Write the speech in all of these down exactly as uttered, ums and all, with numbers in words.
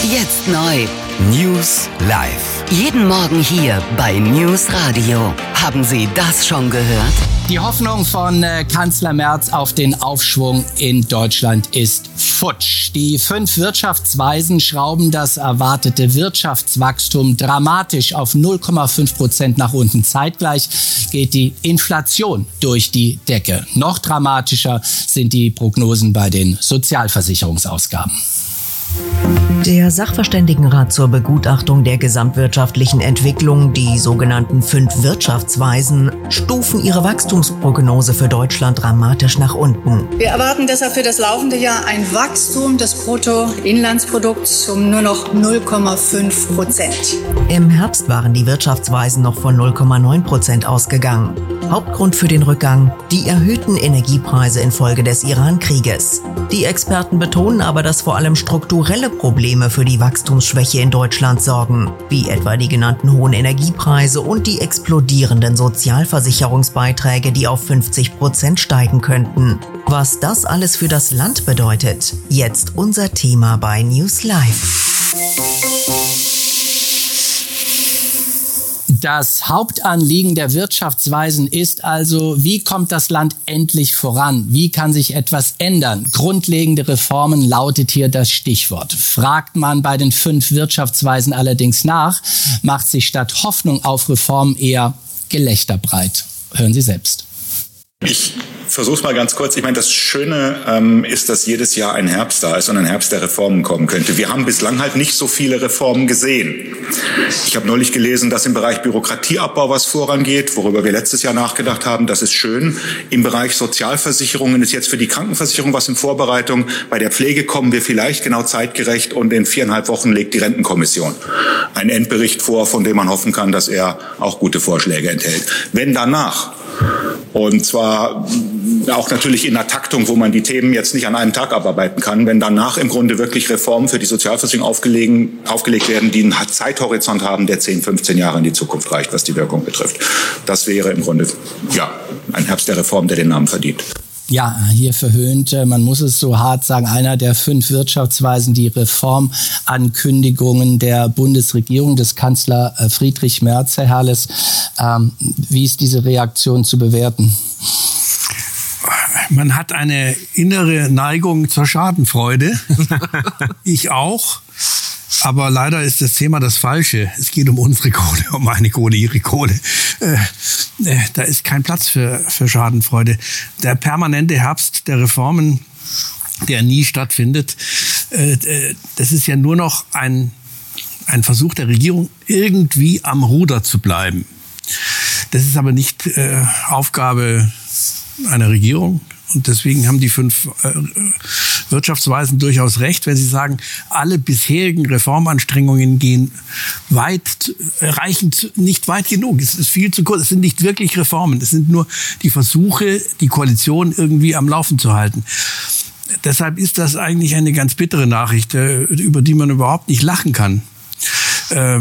Jetzt neu. News Live. Jeden Morgen hier bei News Radio. Haben Sie das schon gehört? Die Hoffnung von äh, Kanzler Merz auf den Aufschwung in Deutschland ist futsch. Die fünf Wirtschaftsweisen schrauben das erwartete Wirtschaftswachstum dramatisch auf null Komma fünf Prozent nach unten. Zeitgleich geht die Inflation durch die Decke. Noch dramatischer sind die Prognosen bei den Sozialversicherungsausgaben. Der Sachverständigenrat zur Begutachtung der gesamtwirtschaftlichen Entwicklung, die sogenannten fünf Wirtschaftsweisen, stufen ihre Wachstumsprognose für Deutschland dramatisch nach unten. Wir erwarten deshalb für das laufende Jahr ein Wachstum des Bruttoinlandsprodukts um nur noch null Komma fünf Prozent. Im Herbst waren die Wirtschaftsweisen noch von null Komma neun Prozent ausgegangen. Hauptgrund für den Rückgang: die erhöhten Energiepreise infolge des Iran-Krieges. Die Experten betonen aber, dass vor allem strukturelle Probleme für die Wachstumsschwäche in Deutschland sorgen, wie etwa die genannten hohen Energiepreise und die explodierenden Sozialversicherungsbeiträge, die auf fünfzig Prozent steigen könnten. Was das alles für das Land bedeutet, jetzt unser Thema bei News Live. Das Hauptanliegen der Wirtschaftsweisen ist also, wie kommt das Land endlich voran? Wie kann sich etwas ändern? Grundlegende Reformen lautet hier das Stichwort. Fragt man bei den fünf Wirtschaftsweisen allerdings nach, macht sich statt Hoffnung auf Reformen eher Gelächter breit. Hören Sie selbst. Ich versuche es mal ganz kurz. Ich meine, das Schöne ähm, ist, dass jedes Jahr ein Herbst da ist und ein Herbst der Reformen kommen könnte. Wir haben bislang halt nicht so viele Reformen gesehen. Ich habe neulich gelesen, dass im Bereich Bürokratieabbau was vorangeht, worüber wir letztes Jahr nachgedacht haben. Das ist schön. Im Bereich Sozialversicherungen ist jetzt für die Krankenversicherung was in Vorbereitung. Bei der Pflege kommen wir vielleicht genau zeitgerecht und in viereinhalb Wochen legt die Rentenkommission einen Endbericht vor, von dem man hoffen kann, dass er auch gute Vorschläge enthält. Wenn danach, und zwar auch natürlich in einer Taktung, wo man die Themen jetzt nicht an einem Tag abarbeiten kann, wenn danach im Grunde wirklich Reformen für die Sozialversicherung aufgelegen, aufgelegt werden, die einen Zeithorizont haben, der zehn, fünfzehn Jahre in die Zukunft reicht, was die Wirkung betrifft. Das wäre im Grunde ja ein Herbst der Reform, der den Namen verdient. Ja, hier verhöhnt, man muss es so hart sagen, einer der fünf Wirtschaftsweisen, die Reformankündigungen der Bundesregierung des Kanzler Friedrich Merz, Herr Herles. Ähm, wie ist diese Reaktion zu bewerten? Man hat eine innere Neigung zur Schadenfreude. Ich auch. Aber leider ist das Thema das Falsche. Es geht um unsere Kohle, um meine Kohle, Ihre Kohle. Äh, äh, da ist kein Platz für, für Schadenfreude. Der permanente Herbst der Reformen, der nie stattfindet, äh, das ist ja nur noch ein, ein Versuch der Regierung, irgendwie am Ruder zu bleiben. Das ist aber nicht äh, Aufgabe einer Regierung. Und deswegen haben die fünf äh, Wirtschaftsweisen durchaus recht, wenn sie sagen, alle bisherigen Reformanstrengungen gehen weit, reichen nicht weit genug. Es ist viel zu kurz. Es sind nicht wirklich Reformen. Es sind nur die Versuche, die Koalition irgendwie am Laufen zu halten. Deshalb ist das eigentlich eine ganz bittere Nachricht, über die man überhaupt nicht lachen kann. Äh,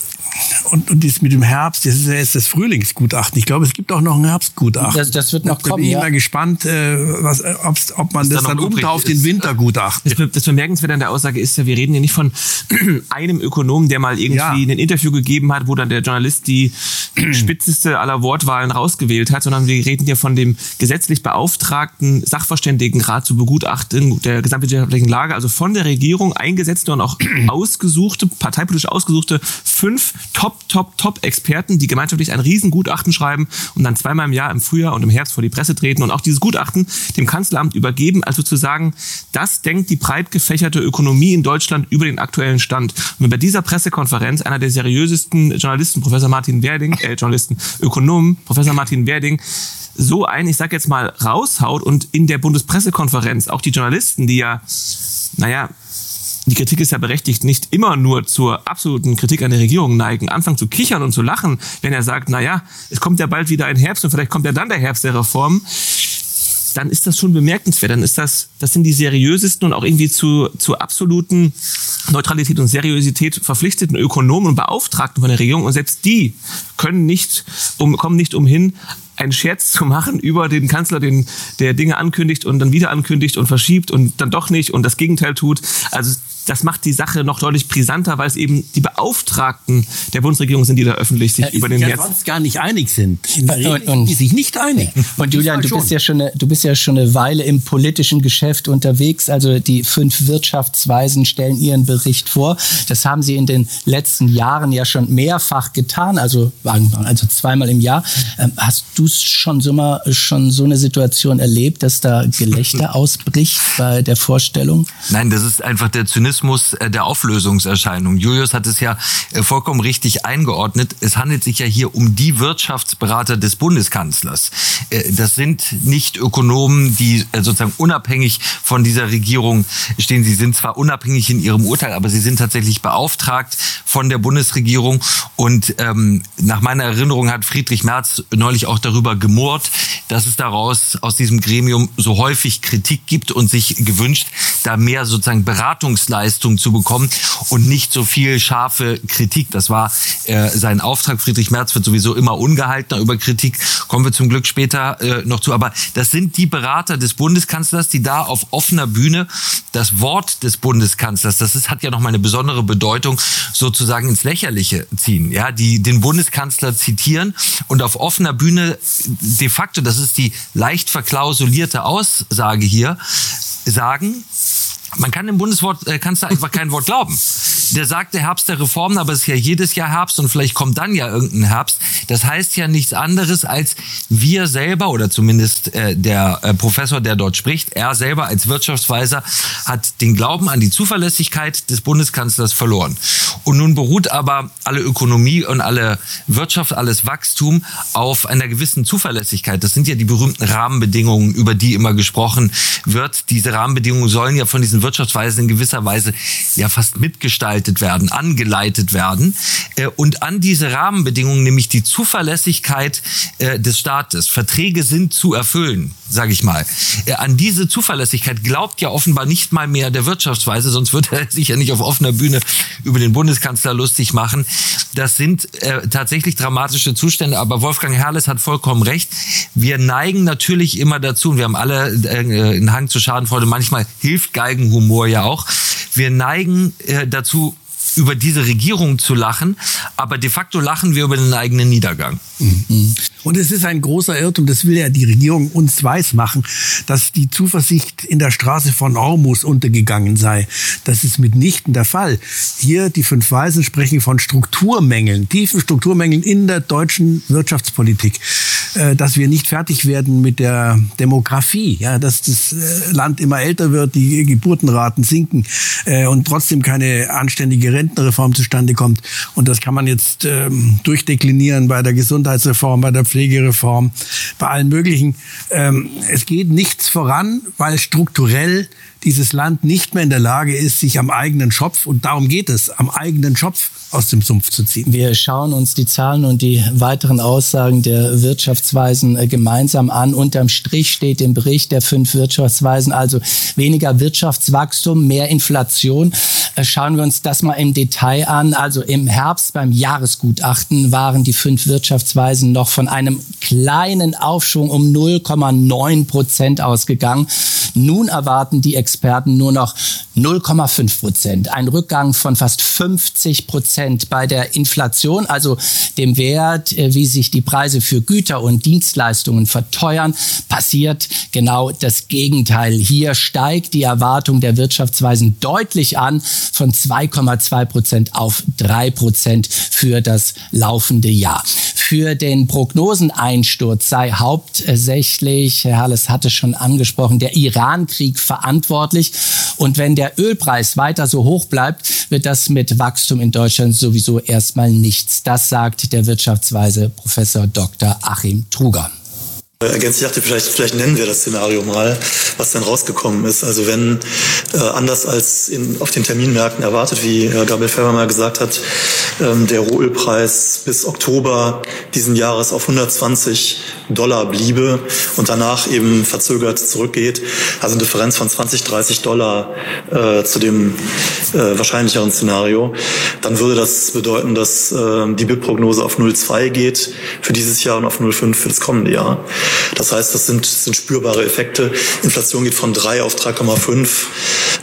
Und, und dies mit dem Herbst, das ist ja jetzt das Frühlingsgutachten. Ich glaube, es gibt auch noch ein Herbstgutachten. Das, das wird noch da kommen, bin ich ja. mal gespannt, äh, was, ob's, ob man das, das dann umtauft in Wintergutachten. Das, das Bemerkenswerte an der Aussage ist ja, wir reden ja nicht von einem Ökonomen, der mal irgendwie ja. ein Interview gegeben hat, wo dann der Journalist die spitzeste aller Wortwahlen rausgewählt hat, sondern wir reden ja von dem gesetzlich beauftragten Sachverständigenrat zur Begutachtung der gesamtwirtschaftlichen Lage, also von der Regierung eingesetzte und auch ausgesuchte, parteipolitisch ausgesuchte fünf Top, Top, Top-Experten, die gemeinschaftlich ein Riesengutachten schreiben und dann zweimal im Jahr, im Frühjahr und im Herbst vor die Presse treten und auch dieses Gutachten dem Kanzleramt übergeben, also zu sagen, das denkt die breit gefächerte Ökonomie in Deutschland über den aktuellen Stand. Und bei dieser Pressekonferenz einer der seriösesten Journalisten, Professor Martin Werding, äh, Journalisten, Ökonomen, Professor Martin Werding, so ein, ich sag jetzt mal, raushaut und in der Bundespressekonferenz auch die Journalisten, die ja, naja, die Kritik ist ja berechtigt, nicht immer nur zur absoluten Kritik an der Regierung neigen, anfangen zu kichern und zu lachen, wenn er sagt, na ja, es kommt ja bald wieder ein Herbst und vielleicht kommt ja dann der Herbst der Reformen, dann ist das schon bemerkenswert. Dann ist das, das sind die seriösesten und auch irgendwie zu, zu absoluten Neutralität und Seriosität verpflichteten Ökonomen und Beauftragten von der Regierung. Und selbst die können nicht, um, kommen nicht umhin, einen Scherz zu machen über den Kanzler, den, der Dinge ankündigt und dann wieder ankündigt und verschiebt und dann doch nicht und das Gegenteil tut. Also das macht die Sache noch deutlich brisanter, weil es eben die Beauftragten der Bundesregierung sind, die da öffentlich sich ja, über den ja März sonst gar nicht einig sind. In der Regel und, und, die sich nicht einig. Und Julian, du bist ja schon eine, du bist ja schon eine Weile im politischen Geschäft unterwegs. Also die fünf Wirtschaftsweisen stellen ihren Bericht vor. Das haben sie in den letzten Jahren ja schon mehrfach getan, also, also zweimal im Jahr. Ähm, hast du schon so mal schon so eine Situation erlebt, dass da Gelächter ausbricht bei der Vorstellung? Nein, das ist einfach der Zynismus der Auflösungserscheinung. Julius hat es ja vollkommen richtig eingeordnet. Es handelt sich ja hier um die Wirtschaftsberater des Bundeskanzlers. Das sind nicht Ökonomen, die sozusagen unabhängig von dieser Regierung stehen. Sie sind zwar unabhängig in ihrem Urteil, aber sie sind tatsächlich beauftragt von der Bundesregierung. Und ähm, nach meiner Erinnerung hat Friedrich Merz neulich auch darüber gemurrt, dass es daraus aus diesem Gremium so häufig Kritik gibt und sich gewünscht, da mehr sozusagen Beratungsleistung zu bekommen und nicht so viel scharfe Kritik. Das war äh, sein Auftrag. Friedrich Merz wird sowieso immer ungehaltener über Kritik. Kommen wir zum Glück später äh, noch zu. Aber das sind die Berater des Bundeskanzlers, die da auf offener Bühne das Wort des Bundeskanzlers, das ist, hat ja noch mal eine besondere Bedeutung, sozusagen ins Lächerliche ziehen. Ja, die den Bundeskanzler zitieren und auf offener Bühne de facto, das ist die leicht verklausulierte Aussage hier, sagen, man kann dem Bundeskanzler einfach kein Wort glauben. Der sagt, der Herbst der Reformen, aber es ist ja jedes Jahr Herbst und vielleicht kommt dann ja irgendein Herbst. Das heißt ja nichts anderes, als wir selber oder zumindest äh, der äh, Professor, der dort spricht, er selber als Wirtschaftsweiser hat den Glauben an die Zuverlässigkeit des Bundeskanzlers verloren. Und nun beruht aber alle Ökonomie und alle Wirtschaft, alles Wachstum auf einer gewissen Zuverlässigkeit. Das sind ja die berühmten Rahmenbedingungen, über die immer gesprochen wird. Diese Rahmenbedingungen sollen ja von diesen Wirtschaftsweisen in gewisser Weise ja fast mitgestaltet werden, angeleitet werden. Und an diese Rahmenbedingungen, nämlich die Zuverlässigkeit des Staates, Verträge sind zu erfüllen, sage ich mal. An diese Zuverlässigkeit glaubt ja offenbar nicht mal mehr der Wirtschaftsweise, sonst würde er sich ja nicht auf offener Bühne über den Bundeskanzler lustig machen. Das sind äh, tatsächlich dramatische Zustände, aber Wolfgang Herrles hat vollkommen recht. Wir neigen natürlich immer dazu, und wir haben alle äh, einen Hang zur Schadenfreude, manchmal hilft Galgenhumor ja auch. Wir neigen äh, dazu, über diese Regierung zu lachen, aber de facto lachen wir über den eigenen Niedergang. Und es ist ein großer Irrtum, das will ja die Regierung uns weismachen, dass die Zuversicht in der Straße von Ormus untergegangen sei. Das ist mitnichten der Fall. Hier, die fünf Weisen sprechen von Strukturmängeln, tiefen Strukturmängeln in der deutschen Wirtschaftspolitik. Dass wir nicht fertig werden mit der Demografie, ja, dass das Land immer älter wird, die Geburtenraten sinken und trotzdem keine anständige Rentenreform zustande kommt. Und das kann man jetzt ähm, durchdeklinieren bei der Gesundheitsreform, bei der Pflegereform, bei allen möglichen. Ähm, es geht nichts voran, weil strukturell dieses Land nicht mehr in der Lage ist, sich am eigenen Schopf, und darum geht es, am eigenen Schopf aus dem Sumpf zu ziehen. Wir schauen uns die Zahlen und die weiteren Aussagen der Wirtschaftsweisen gemeinsam an. Unterm Strich steht im Bericht der fünf Wirtschaftsweisen also weniger Wirtschaftswachstum, mehr Inflation. Schauen wir uns das mal im Detail an. Also im Herbst beim Jahresgutachten waren die fünf Wirtschaftsweisen noch von einem kleinen Aufschwung um null Komma neun Prozent ausgegangen. Nun erwarten die Experten nur noch null Komma fünf Prozent. Ein Rückgang von fast fünfzig Prozent bei der Inflation, also dem Wert, wie sich die Preise für Güter und Dienstleistungen verteuern, passiert genau das Gegenteil. Hier steigt die Erwartung der Wirtschaftsweisen deutlich an, von zwei Komma zwei Prozent auf drei Prozent für das laufende Jahr. Für den Prognoseneinsturz sei hauptsächlich, Herr Herrles hatte schon angesprochen, der Iran-Krieg verantwortlich. Und wenn der Ölpreis weiter so hoch bleibt, wird das mit Wachstum in Deutschland sowieso erstmal nichts. Das sagt der Wirtschaftsweise Professor Doktor Achim Truger. Ergänzend, ich dachte, vielleicht, vielleicht nennen wir das Szenario mal, was dann rausgekommen ist. Also wenn, äh, anders als in, auf den Terminmärkten erwartet, wie äh, Gabriel Felber mal gesagt hat, ähm, der Rohölpreis bis Oktober diesen Jahres auf hundertzwanzig Dollar bliebe und danach eben verzögert zurückgeht, also eine Differenz von zwanzig, dreißig Dollar äh, zu dem äh, wahrscheinlicheren Szenario, dann würde das bedeuten, dass äh, die B I P-Prognose auf null Komma zwei geht für dieses Jahr und auf null Komma fünf für das kommende Jahr. Das heißt, das sind, sind spürbare Effekte. Inflation geht von drei auf drei Komma fünf.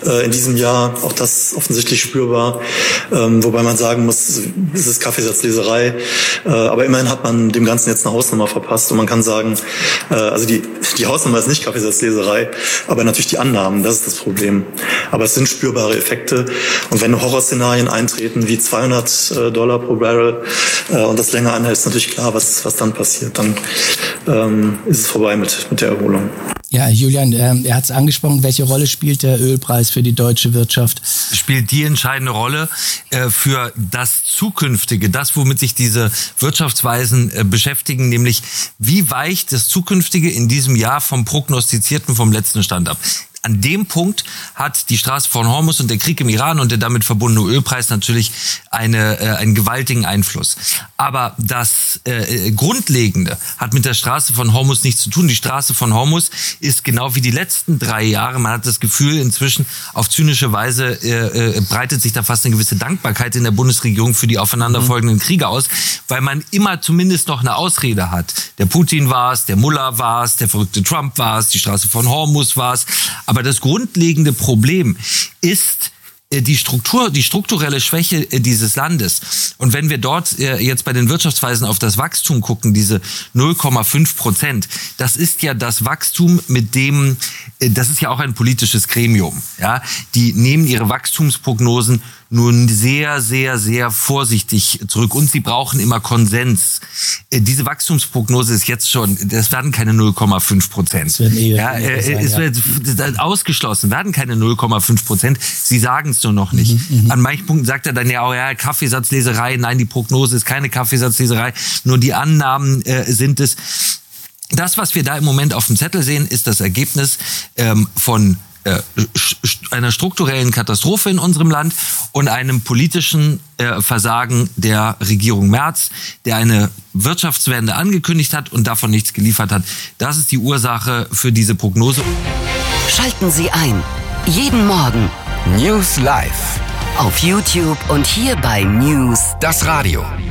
äh, in diesem Jahr, auch das offensichtlich spürbar, ähm, wobei man sagen muss, es ist Kaffeesatzleserei, äh, aber immerhin hat man dem Ganzen jetzt eine Hausnummer verpasst und man kann sagen, äh, also die, die Hausnummer ist nicht Kaffeesatzleserei, aber natürlich die Annahmen, das ist das Problem. Aber es sind spürbare Effekte und wenn Horrorszenarien eintreten wie zweihundert Dollar pro Barrel äh, und das länger anhält, ist natürlich klar, was, was dann passiert. Dann ähm, ist es vorbei mit, mit der Erholung. Ja, Julian, ähm, er hat es angesprochen, welche Rolle spielt der Ölpreis für die deutsche Wirtschaft? Spielt die entscheidende Rolle äh, für das Zukünftige, das, womit sich diese Wirtschaftsweisen äh, beschäftigen, nämlich wie weicht das Zukünftige in diesem Jahr vom prognostizierten, vom letzten Stand ab. An dem Punkt hat die Straße von Hormuz und der Krieg im Iran und der damit verbundene Ölpreis natürlich eine, äh, einen gewaltigen Einfluss. Aber das äh, Grundlegende hat mit der Straße von Hormuz nichts zu tun. Die Straße von Hormuz ist genau wie die letzten drei Jahre, man hat das Gefühl inzwischen auf zynische Weise äh, äh, breitet sich da fast eine gewisse Dankbarkeit in der Bundesregierung für die aufeinanderfolgenden Kriege aus, weil man immer zumindest noch eine Ausrede hat. Der Putin war es, der Mullah war es, der verrückte Trump war es, die Straße von Hormuz war es. Aber das grundlegende Problem ist die Struktur, die strukturelle Schwäche dieses Landes. Und wenn wir dort jetzt bei den Wirtschaftsweisen auf das Wachstum gucken, diese null Komma fünf Prozent, das ist ja das Wachstum, mit dem, das ist ja auch ein politisches Gremium, ja, die nehmen ihre Wachstumsprognosen nun sehr, sehr, sehr vorsichtig zurück. Und sie brauchen immer Konsens. Diese Wachstumsprognose ist jetzt schon, das werden keine null Komma fünf Prozent. Es wird, ja, äh, es wird ja. ausgeschlossen, werden keine null Komma fünf Prozent. Sie sagen es nur noch nicht. Mhm, An manchen Punkten sagt er dann ja auch, ja, Kaffeesatzleserei. Nein, die Prognose ist keine Kaffeesatzleserei. Nur die Annahmen äh, sind es. Das, was wir da im Moment auf dem Zettel sehen, ist das Ergebnis ähm, von einer strukturellen Katastrophe in unserem Land und einem politischen äh, Versagen der Regierung Merz, der eine Wirtschaftswende angekündigt hat und davon nichts geliefert hat. Das ist die Ursache für diese Prognose. Schalten Sie ein. Jeden Morgen. News Live. Auf YouTube und hier bei News. Das Radio.